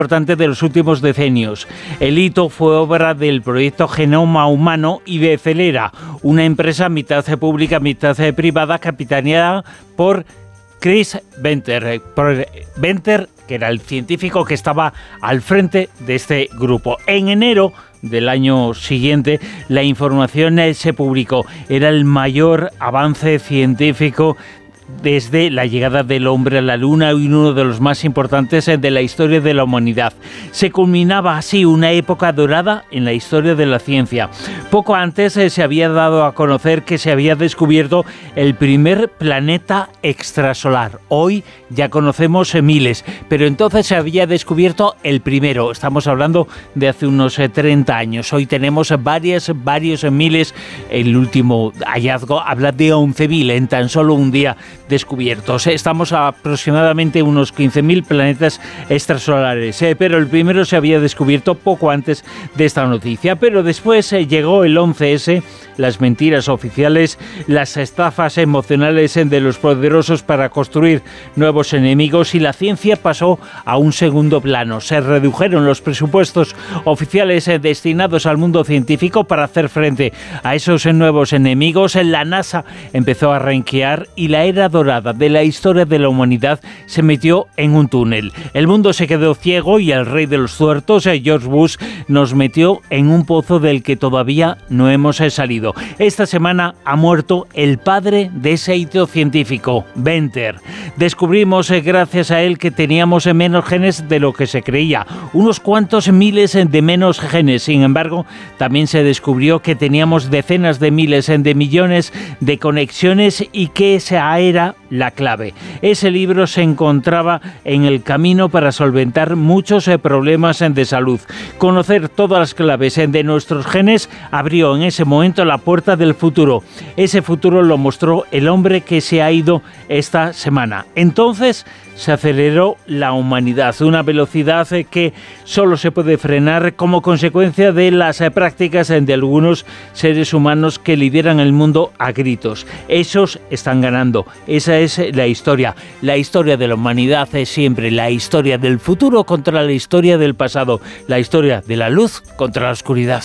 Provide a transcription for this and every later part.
importante de los últimos decenios. El hito fue obra del proyecto Genoma Humano y de Celera, una empresa mitad pública, mitad privada, capitaneada por Chris Venter. Venter, que era el científico que estaba al frente de este grupo. En enero del año siguiente, la información se publicó. Era el mayor avance científico desde la llegada del hombre a la Luna y uno de los más importantes de la historia de la humanidad. Se culminaba así una época dorada en la historia de la ciencia. Poco antes se había dado a conocer que se había descubierto el primer planeta extrasolar. Hoy ya conocemos miles, pero entonces se había descubierto el primero. Estamos hablando de hace unos 30 años. Hoy tenemos varios miles. El último hallazgo habla de 11.000 en tan solo un día descubiertos. Estamos a aproximadamente unos 15.000 planetas extrasolares, pero el primero se había descubierto poco antes de esta noticia. Pero después llegó el 11S, las mentiras oficiales, las estafas emocionales de los poderosos para construir nuevos enemigos, y la ciencia pasó a un segundo plano. Se redujeron los presupuestos oficiales destinados al mundo científico para hacer frente a esos nuevos enemigos. La NASA empezó a renquear y la era dorada de la historia de la humanidad se metió en un túnel. El mundo se quedó ciego y el rey de los tuertos, George Bush, nos metió en un pozo del que todavía no hemos salido. Esta semana ha muerto el padre de ese hito científico, Venter. Descubrimos gracias a él que teníamos menos genes de lo que se creía, unos cuantos miles de menos genes. Sin embargo, también se descubrió que teníamos decenas de miles de millones de conexiones y que esa era la clave. Ese libro se encontraba en el camino para solventar muchos problemas de salud. Conocer todas las claves de nuestros genes abrió en ese momento la puerta del futuro. Ese futuro lo mostró el hombre que se ha ido esta semana. Entonces se aceleró la humanidad, una velocidad que solo se puede frenar como consecuencia de las prácticas de algunos seres humanos que lideran el mundo a gritos. Esos están ganando. Esa es la historia. La historia de la humanidad es siempre la historia del futuro contra la historia del pasado, la historia de la luz contra la oscuridad.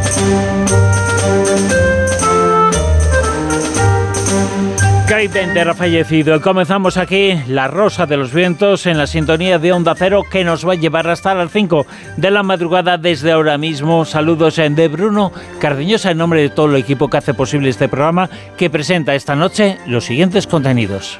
Chris Venter ha fallecido. Comenzamos aquí La Rosa de los Vientos en la sintonía de Onda Cero, que nos va a llevar hasta las 5 de la madrugada desde ahora mismo. Saludos de Bruno Cardeñosa en nombre de todo el equipo que hace posible este programa, que presenta esta noche los siguientes contenidos.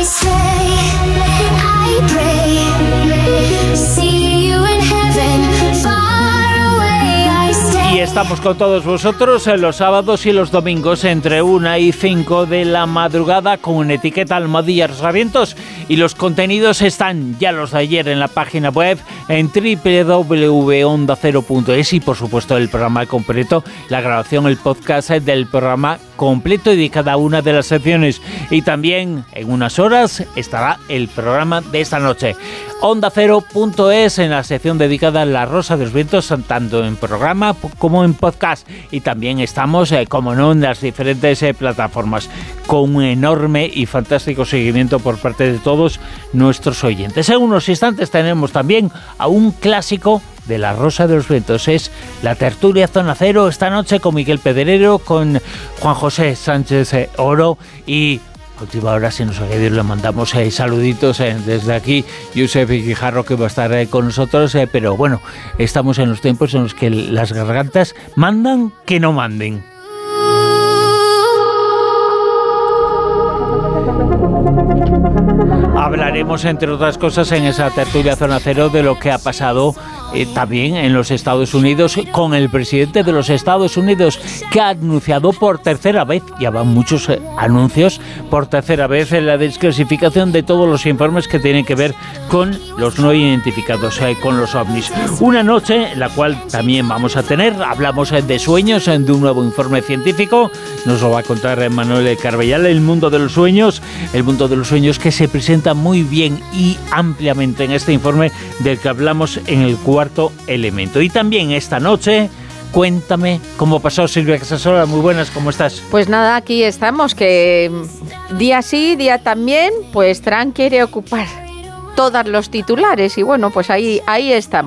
Y estamos con todos vosotros los sábados y los domingos entre 1 y 5 de la madrugada con etiqueta Almohadilla Rosavientos, y los contenidos están ya los de ayer en la página web en www.ondacero.es, y por supuesto el programa completo, la grabación, el podcast del programa completo y de cada una de las secciones, y también en unas horas estará el programa de esta noche. OndaCero.es en la sección dedicada a La Rosa de los Vientos, tanto en programa como en podcast, y también estamos, como no, en las diferentes plataformas, con un enorme y fantástico seguimiento por parte de todos nuestros oyentes. En unos instantes tenemos también a un clásico de La Rosa de los Vientos, es la tertulia Zona Cero esta noche con Miguel Pedrero, con Juan José Sánchez Oro, y a última hora, si nos olvida, le mandamos saluditos desde aquí, Josep Guijarro, que va a estar con nosotros, pero bueno, estamos en los tiempos en los que las gargantas mandan que no manden. Hablaremos, entre otras cosas, en esa tertulia Zona Cero de lo que ha pasado también en los Estados Unidos, con el presidente de los Estados Unidos, que ha anunciado por tercera vez, ya van muchos anuncios, por tercera vez la desclasificación de todos los informes que tienen que ver con los no identificados, con los ovnis. Una noche en la cual también vamos a tener, hablamos de sueños, de un nuevo informe científico, nos lo va a contar Manuel Carbellal, el mundo de los sueños que se presenta muy bien y ampliamente en este informe del que hablamos en el Cuarto Elemento. Y también esta noche, cuéntame cómo pasó Silvia Casasola. Muy buenas, ¿cómo estás? Pues nada, aquí estamos, que día sí, día también, pues Trump quiere ocupar todos los titulares y bueno, pues ahí estamos.